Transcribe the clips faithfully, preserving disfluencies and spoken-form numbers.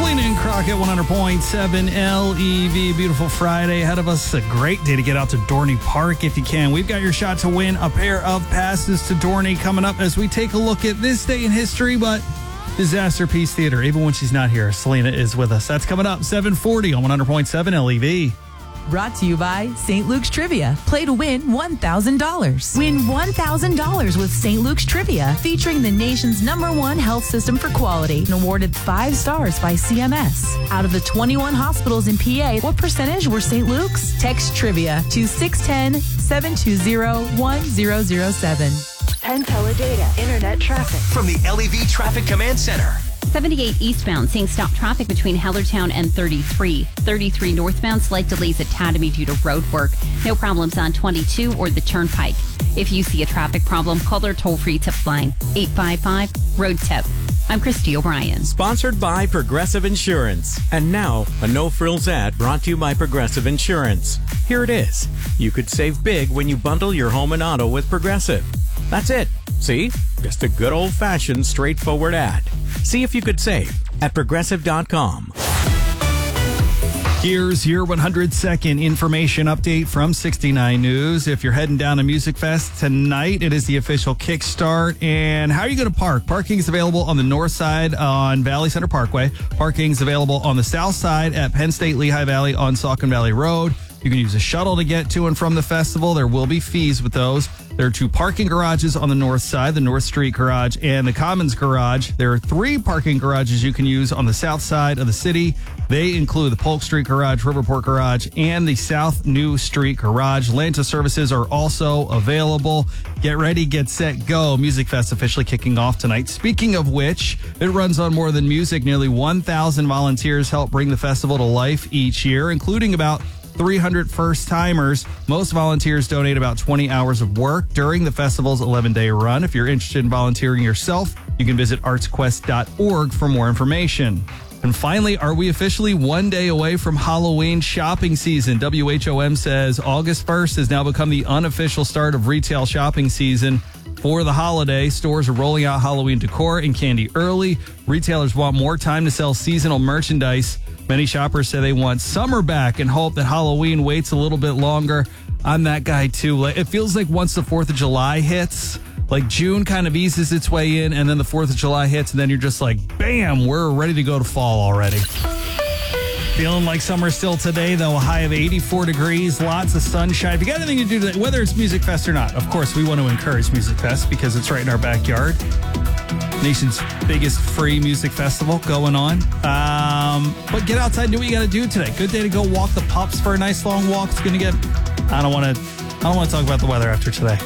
Selena and Crockett, one hundred point seven L E V. Beautiful Friday ahead of us. A great day to get out to Dorney Park if you can. We've got your shot to win a pair of passes to Dorney coming up as we take a look at this day in history, but Disaster Piece Theater. Even when she's not here, Selena is with us. That's coming up seven forty on one hundred point seven L E V. Brought to you by Saint Luke's Trivia. Play to win one thousand dollars. Win one thousand dollars with Saint Luke's Trivia, featuring the nation's number one health system for quality and awarded five stars by C M S. Out of the twenty-one hospitals in P A, what percentage were Saint Luke's? Text Trivia to six one zero, seven two zero, one zero zero seven. Penn Teledata Internet Traffic. From the L E V Traffic Command Center. seventy-eight eastbound, seeing stop traffic between Hellertown and thirty-three. thirty-three northbound, slight delays at Tatamy due to road work. No problems on twenty-two or the Turnpike. If you see a traffic problem, call their toll-free tip line, eight five five, road tip. I'm Christy O'Brien. Sponsored by Progressive Insurance. And now, a no-frills ad brought to you by Progressive Insurance. Here it is. You could save big when you bundle your home and auto with Progressive. That's it. See? Just a good old-fashioned, straightforward ad. See if you could save at progressive dot com. Here's your one hundred second information update from sixty-nine News. If you're heading down to Music Fest tonight, it is the official kickstart. And how are you going to park? Parking is available on the north side on Valley Center Parkway. Parking is available on the south side at Penn State Lehigh Valley on Saucon Valley Road. You can use a shuttle to get to and from the festival. There will be fees with those. There are two parking garages on the north side, the North Street Garage and the Commons Garage. There are three parking garages you can use on the south side of the city. They include the Polk Street Garage, Riverport Garage, and the South New Street Garage. Lanta services are also available. Get ready, get set, go. Music Fest officially kicking off tonight. Speaking of which, it runs on more than music. Nearly one thousand volunteers help bring the festival to life each year, including about three hundred first-timers. Most volunteers donate about twenty hours of work during the festival's eleven-day run. If you're interested in volunteering yourself, you can visit arts quest dot org for more information. And finally, are we officially one day away from Halloween shopping season? W H O M says August first has now become the unofficial start of retail shopping season. For the holiday, stores are rolling out Halloween decor and candy early. Retailers want more time to sell seasonal merchandise. Many shoppers say they want summer back and hope that Halloween waits a little bit longer. I'm that guy too. It feels like once the fourth of July hits, like June kind of eases its way in, and then the fourth of July hits, and then you're just like, bam, we're ready to go to fall already. Feeling like summer still today, though. A high of eighty-four degrees, lots of sunshine. If you got anything to do today, whether it's Music Fest or not, of course, we want to encourage Music Fest because it's right in our backyard. Nation's biggest free music festival going on. Um, but get outside and do what you got to do today. Good day to go walk the pups for a nice long walk. It's going to get, I don't want to, I don't want to talk about the weather after today.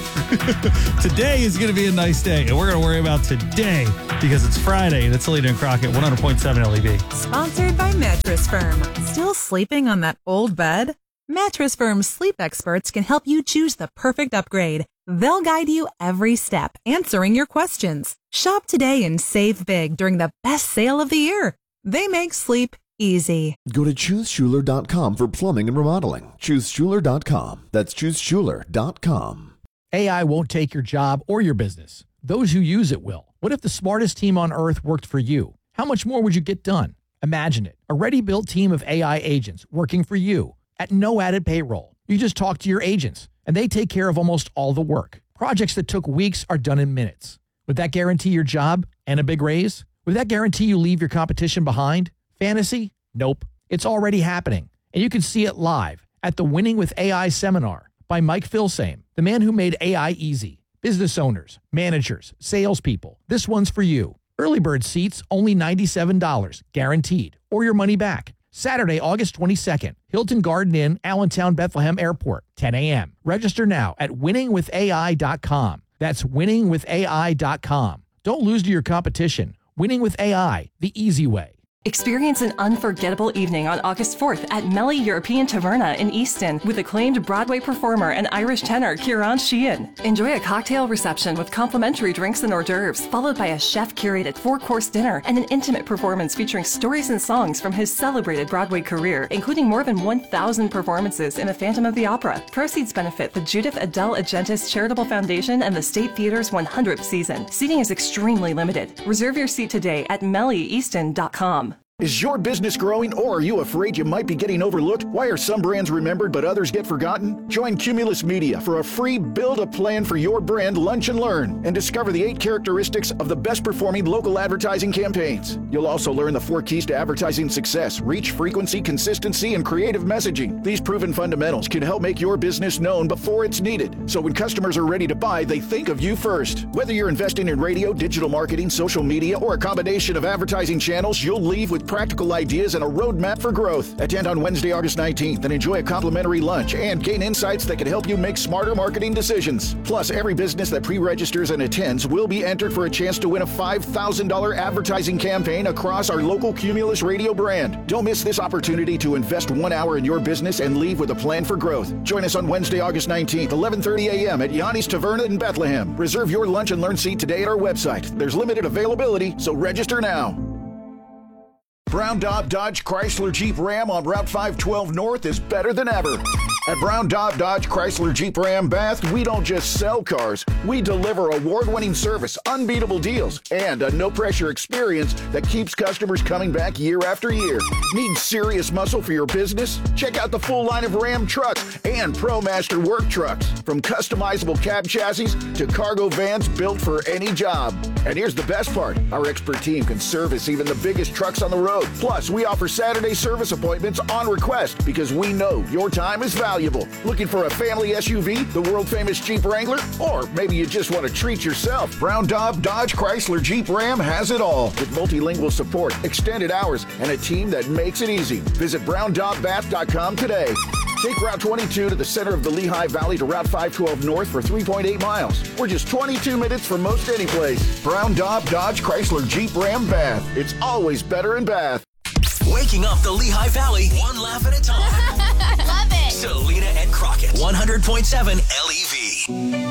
Today is going to be a nice day, and we're going to worry about today because it's Friday, and it's Selena and Crockett, one hundred point seven L E V. Sponsored by Mattress Firm. Still sleeping on that old bed? Mattress Firm's sleep experts can help you choose the perfect upgrade. They'll guide you every step, answering your questions. Shop today and save big during the best sale of the year. They make sleep easy. Go to choose schuler dot com for plumbing and remodeling. choose schuler dot com. That's choose schuler dot com. A I won't take your job or your business. Those who use it will. What if the smartest team on earth worked for you? How much more would you get done? Imagine it. A ready-built team of A I agents working for you at no added payroll. You just talk to your agents, and they take care of almost all the work. Projects that took weeks are done in minutes. Would that guarantee your job and a big raise? Would that guarantee you leave your competition behind? Fantasy? Nope. It's already happening, and you can see it live at the Winning with A I seminar by Mike Filsame, the man who made A I easy. Business owners, managers, salespeople, this one's for you. Early bird seats, only ninety-seven dollars, guaranteed, or your money back. Saturday, August twenty-second, Hilton Garden Inn, Allentown, Bethlehem Airport, ten a.m. Register now at winning with A I dot com. That's winning with A I dot com. Don't lose to your competition. Winning with A I, the easy way. Experience an unforgettable evening on August fourth at Melly European Taverna in Easton with acclaimed Broadway performer and Irish tenor Kieran Sheehan. Enjoy a cocktail reception with complimentary drinks and hors d'oeuvres, followed by a chef-curated four-course dinner and an intimate performance featuring stories and songs from his celebrated Broadway career, including more than one thousand performances in The Phantom of the Opera. Proceeds benefit the Judith Adele Agentis Charitable Foundation and the State Theater's one hundredth season. Seating is extremely limited. Reserve your seat today at melly easton dot com. Is your business growing, or are you afraid you might be getting overlooked? Why are some brands remembered but others get forgotten? Join Cumulus Media for a free Build a Plan for Your Brand Lunch and Learn and discover the eight characteristics of the best performing local advertising campaigns. You'll also learn the four keys to advertising success: reach, frequency, consistency, and creative messaging. These proven fundamentals can help make your business known before it's needed, so when customers are ready to buy, they think of you first. Whether you're investing in radio, digital marketing, social media, or a combination of advertising channels, you'll leave with practical ideas and a roadmap for growth. Attend on Wednesday, August nineteenth and enjoy a complimentary lunch and gain insights that can help you make smarter marketing decisions. Plus, every business that pre-registers and attends will be entered for a chance to win a five thousand dollars advertising campaign across our local Cumulus radio brand. Don't miss this opportunity to invest one hour in your business and leave with a plan for growth. Join us on Wednesday, August nineteenth, eleven thirty a.m. at Yanni's Taverna in Bethlehem. Reserve your lunch and learn seat today at our website. There's limited availability, so register now. Brown Daub Dodge Chrysler Jeep Ram on Route five twelve North is better than ever. At Brown Daub Dodge Chrysler Jeep Ram Bath, we don't just sell cars, we deliver award-winning service, unbeatable deals, and a no-pressure experience that keeps customers coming back year after year. Need serious muscle for your business? Check out the full line of Ram trucks and ProMaster work trucks, from customizable cab chassis to cargo vans built for any job. And here's the best part, our expert team can service even the biggest trucks on the road. Plus, we offer Saturday service appointments on request because we know your time is valuable. Looking for a family S U V, the world-famous Jeep Wrangler? Or maybe you just want to treat yourself? Brown Daub Dodge Chrysler Jeep Ram has it all, with multilingual support, extended hours, and a team that makes it easy. Visit brown daub bath dot com today. Take Route twenty-two to the center of the Lehigh Valley to Route five twelve North for three point eight miles. We're just twenty-two minutes from most any place. Brown Daub Dodge Chrysler Jeep Ram Bath. It's always better in Bath. Waking up the Lehigh Valley, one laugh at a time. Love it. Selena and Crockett, one hundred point seven L E V.